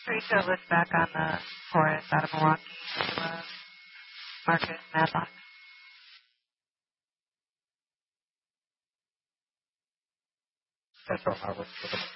Teresa was back on the chorus out of Milwaukee. Marcus Matlock. Central Harvard.